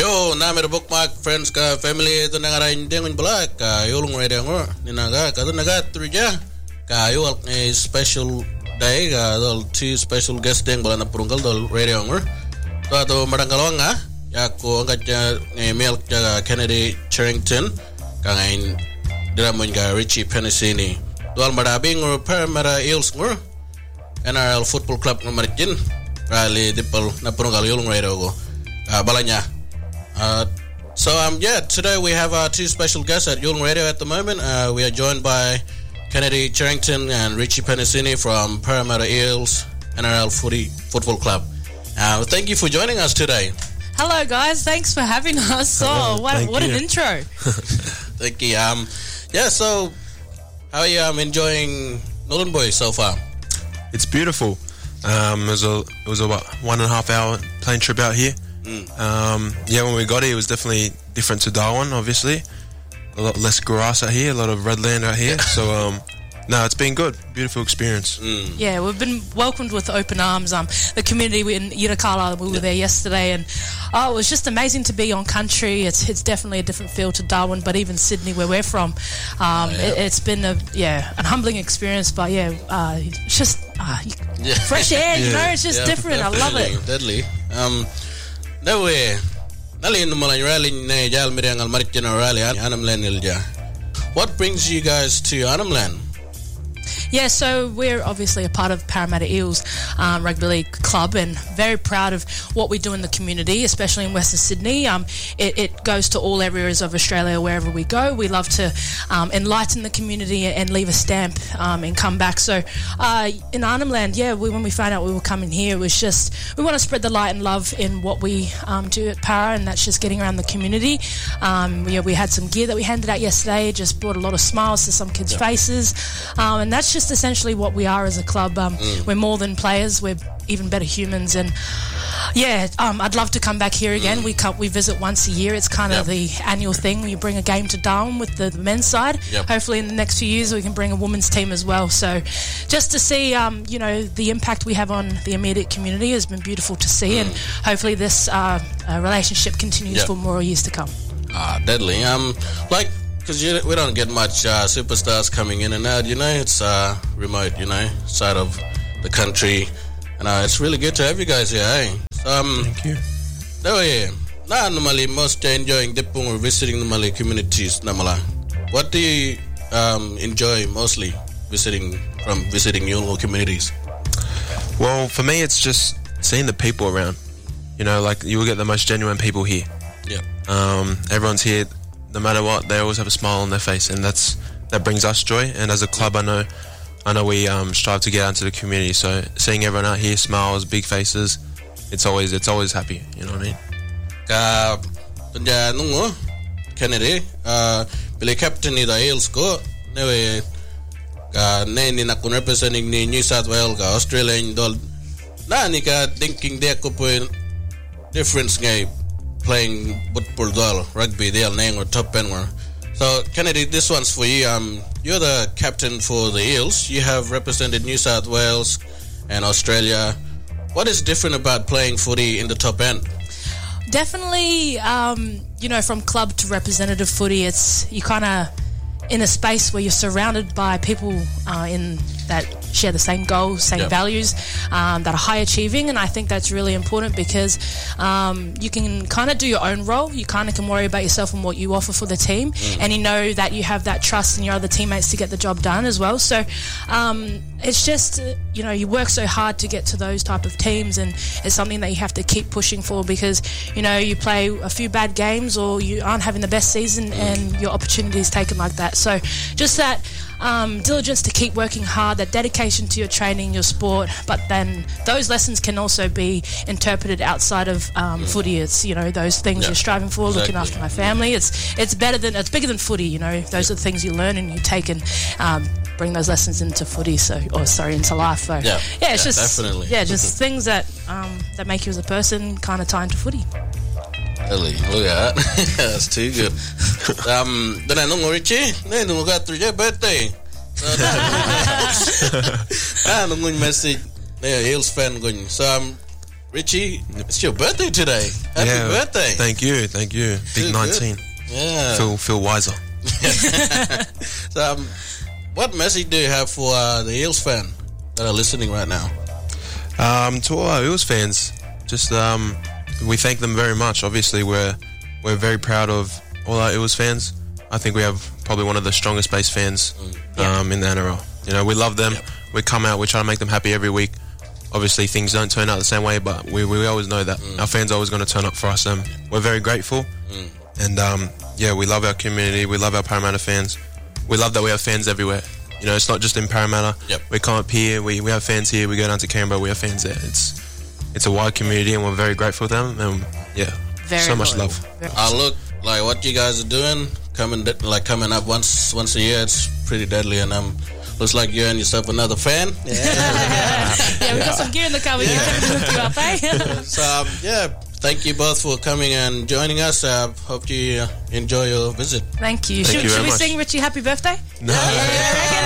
Yo, namer bookmark friends ka family ito nga rin dengon bala ka yulong radio ngo ninaga ka naga truja ka yul a special day ka dol two special guest deng bala na purunggal dol radio ngo to ato marangalong nga ya ko angkat milk ka Kennedy Charrington ka ngain dramon ka Richie Penasini dol marabing ngo Parramatta Eels ngo NRL Football Club ngo marjin rally dipal na purunggal yulong radio go balanya. Today we have our two special guests at Yulong Radio at the moment. We are joined by Kennedy Charrington and Richie Penasini from Parramatta Eels NRL Football Club. Thank you for joining us today. Hello guys, thanks for having us. What an intro. Thank you. So how are you enjoying Nolan Boy so far? It's beautiful. It was a 1.5 hour plane trip out here. When we got here, it was definitely different to Darwin, obviously. A lot less grass out here, a lot of red land out here. So, it's been good. Beautiful experience. Yeah, we've been welcomed with open arms. The community in Irakala, we were there yesterday, and it was just amazing to be on country. It's definitely a different feel to Darwin, but even Sydney, where we're from, it's been an humbling experience. But it's just fresh air. You know, it's just different. I love it. Deadly. Dawe nalin numalan rally ne jal mirangal marikina rally Anamland ilja. What brings you guys to Anamland? Yeah, so we're obviously a part of Parramatta Eels Rugby League Club and very proud of what we do in the community, especially in Western Sydney. It goes to all areas of Australia wherever we go. We love to enlighten the community and leave a stamp and come back. So in Arnhem-Land, when we found out we were coming here, it was just, we want to spread the light and love in what we do at Para, and that's just getting around the community. We had some gear that we handed out yesterday, just brought a lot of smiles to some kids' faces, and that's just essentially what we are as a club. We're more than players, we're even better humans, and I'd love to come back here again. We visit once a year. It's kind of the annual thing. We bring a game to Darwin with the men's side. Hopefully in the next few years we can bring a women's team as well. So just to see the impact we have on the immediate community has been beautiful to see, and hopefully this relationship continues for more years to come. Deadly. Because we don't get much superstars coming in and out, it's remote, side of the country, and it's really good to have you guys here, eh? Thank you. Normally most enjoying Dipung or visiting normally communities, namala. What do you enjoy mostly visiting your communities? Well, for me it's just seeing the people around. You will get the most genuine people here. Everyone's here. No matter what, they always have a smile on their face, and that brings us joy. And as a club, I know we strive to get out into the community. So seeing everyone out here, smiles, big faces, it's always happy. You know what I mean? Ka tunja nungo Kennedy, bili captain ni da Eels ko newe ka ni na kun representing ni New South Wales ka Australian dol na ni ka thinking there ko po difference ngay playing football, rugby, they are name or top pen. So Kennedy, this one's for you. You're the captain for the Eels. You have represented New South Wales and Australia. What is different about playing footy in the top end? Definitely, from club to representative footy, you kind of in a space where you're surrounded by people in that share the same goals, same values, that are high achieving, and I think that's really important because you can kind of do your own role. You kind of can worry about yourself and what you offer for the team, and you know that you have that trust in your other teammates to get the job done as well. So it's just you work so hard to get to those type of teams, and it's something that you have to keep pushing for because you play a few bad games or you aren't having the best season and your opportunity is taken like that. So just that diligence to keep working hard, that dedication to your training, your sport, but then those lessons can also be interpreted outside of footy. It's those things you're striving for, looking after my family. It's bigger than footy. Those are the things you learn and you take and bring those lessons into footy. Into life. So it's just definitely just things that that make you as a person kind of tie into footy. Really, look at that. That's too good. Then I know Richie. Then we got 3 birthday. Nung message, Eels fan going. So Richie, it's your birthday today. Happy birthday. Thank you. Big 19. Yeah. Feel wiser. So, what message do you have for the Eels fan that are listening right now? To all our Eels fans, just we thank them very much. Obviously, we're very proud of all our Eels fans. I think we have probably one of the strongest base fans in the NRL. You know, we love them. Yep. We come out, we try to make them happy every week. Obviously, things don't turn out the same way, but we always know that our fans are always going to turn up for us. We're very grateful. And, we love our community. We love our Parramatta fans. We love that we have fans everywhere. You know, it's not just in Parramatta. Yep. We come up here, we have fans here. We go down to Canberra, we have fans there. It's a wide community, and we're very grateful to them. And, so much love. Look, like what you guys are doing, coming up once a year, it's pretty deadly, and looks like you and yourself another fan. We got some gear in the car. We can hook you up, eh? So, thank you both for coming and joining us. Hope you enjoy your visit. Thank you. Thank you should very we much. sing Richie happy birthday? No.